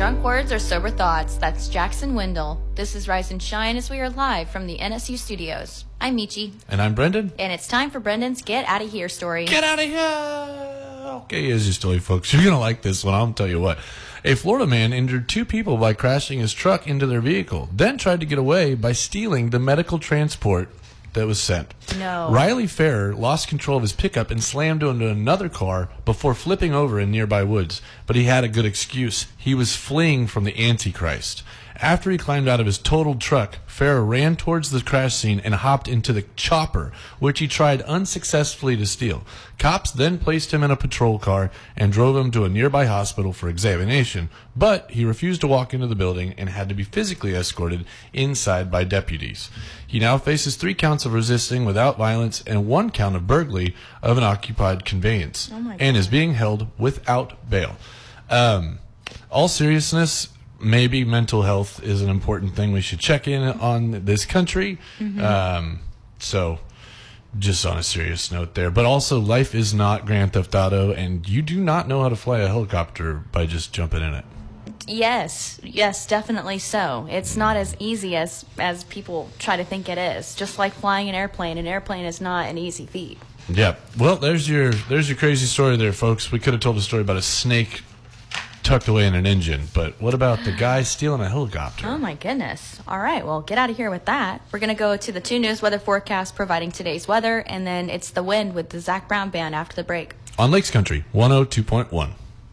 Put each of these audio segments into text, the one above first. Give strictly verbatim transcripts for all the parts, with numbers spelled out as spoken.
drunk words or sober thoughts. That's Jackson Wendell. This is Rise and Shine as we are live from the N S U studios. I'm Michi. And I'm Brendan. And it's time for Brendan's Get Out of Here story. Get out of here! Okay, here's your story, folks. You're going to like this one, I'll tell you what. A Florida man injured two people by crashing his truck into their vehicle, then tried to get away by stealing the medical transport that was sent. No. Riley Ferrer lost control of his pickup and slammed into another car before flipping over in nearby woods. But he had a good excuse. He was fleeing from the Antichrist. After he climbed out of his totaled truck, Ferrer ran towards the crash scene and hopped into the chopper, which he tried unsuccessfully to steal. Cops then placed him in a patrol car and drove him to a nearby hospital for examination, but he refused to walk into the building and had to be physically escorted inside by deputies. He now faces three counts of resisting without violence and one count of burglary of an occupied conveyance, oh my and is being held without bail. Um, all seriousness, maybe mental health is an important thing we should check in on this country. Mm-hmm. Um, so, just on a serious note there. But also, life is not Grand Theft Auto, and you do not know how to fly a helicopter by just jumping in it. Yes, yes, definitely so. It's not as easy as, as people try to think it is. Just like flying an airplane. An airplane is not an easy feat. Yep. Well, there's your there's your crazy story there, folks. We could have told a story about a snake tucked away in an engine, but what about the guy stealing a helicopter? Oh my goodness. All right, well, get out of here with that. We're going to go to the two News weather forecast providing today's weather, and then it's The Wind with the Zach Brown Band after the break. On Lakes Country, one oh two point one.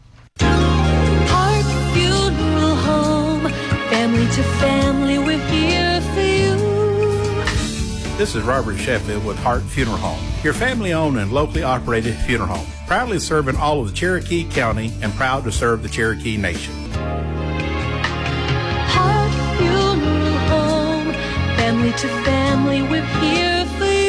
Park Funeral Home, family to family, we're here for you. This is Robert Sheffield with Hart Funeral Home, your family-owned and locally operated funeral home, proudly serving all of the Cherokee County and proud to serve the Cherokee Nation. Hart Funeral Home, family to family, we're here for you.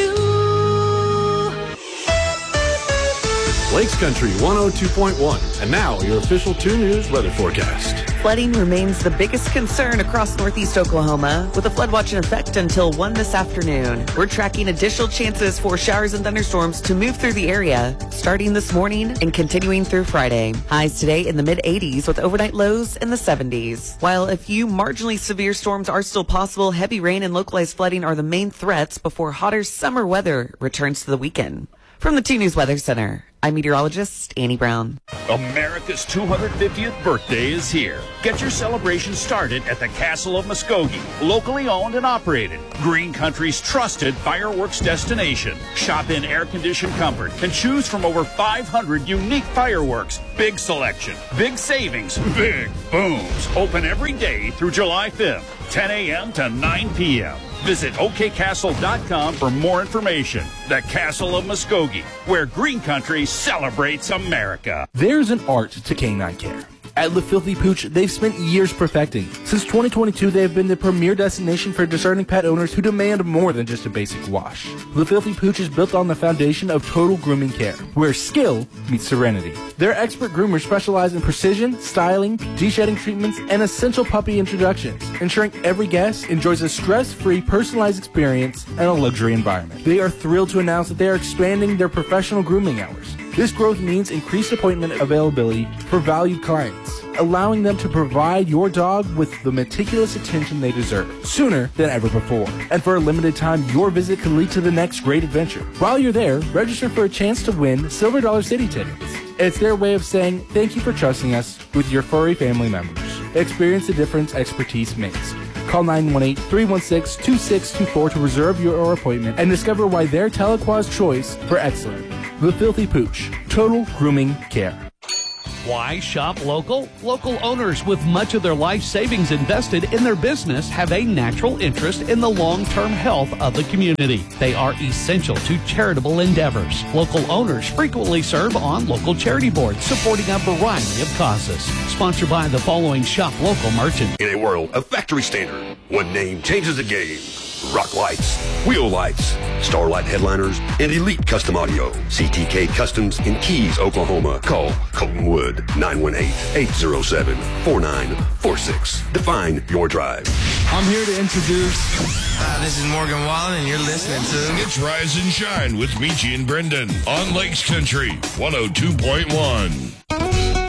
Lakes Country one oh two point one. And now your official two News weather forecast. Flooding remains the biggest concern across northeast Oklahoma, with a flood watch in effect until one this afternoon. We're tracking additional chances for showers and thunderstorms to move through the area, starting this morning and continuing through Friday. Highs today in the mid eighties with overnight lows in the seventies. While a few marginally severe storms are still possible, heavy rain and localized flooding are the main threats before hotter summer weather returns to the weekend. From the two News Weather Center, I'm meteorologist Annie Brown. America's two hundred fiftieth birthday is here. Get your celebration started at the Castle of Muskogee, locally owned and operated. Green Country's trusted fireworks destination. Shop in air-conditioned comfort and choose from over five hundred unique fireworks. Big selection, big savings, big booms. Open every day through July fifth, ten a.m. to nine p.m. Visit O K castle dot com for more information. The Castle of Muskogee, where Green Country celebrates America. There's an art to canine care. At Le Filthy Pooch, they've spent years perfecting. Since twenty twenty-two, they have been the premier destination for discerning pet owners who demand more than just a basic wash. Le Filthy Pooch is built on the foundation of total grooming care, where skill meets serenity. Their expert groomers specialize in precision, styling, de-shedding treatments, and essential puppy introductions, ensuring every guest enjoys a stress-free, personalized experience and a luxury environment. They are thrilled to announce that they are expanding their professional grooming hours. This growth means increased appointment availability for valued clients, allowing them to provide your dog with the meticulous attention they deserve sooner than ever before. And for a limited time, your visit could lead to the next great adventure. While you're there, register for a chance to win Silver Dollar City tickets. It's their way of saying thank you for trusting us with your furry family members. Experience the difference expertise makes. Call nine one eight, three one six, two six two four to reserve your appointment and discover why they're Tahlequah's choice for excellent. The Filthy Pooch. Total grooming care. Why shop local? Local owners with much of their life savings invested in their business have a natural interest in the long-term health of the community. They are essential to charitable endeavors. Local owners frequently serve on local charity boards supporting a variety of causes. Sponsored by the following shop local merchants. In a world of factory standard, one name changes the game. Rock Lights, Wheel Lights, Starlight Headliners, and Elite Custom Audio. C T K Customs in Keys, Oklahoma. Call Colton Wood, nine one eight, eight zero seven, four nine four six. Define your drive. I'm here to introduce... Hi, this is Morgan Wallen, and you're listening to... It's Rise and Shine with Michi and Brendan on Lakes Country one oh two point one.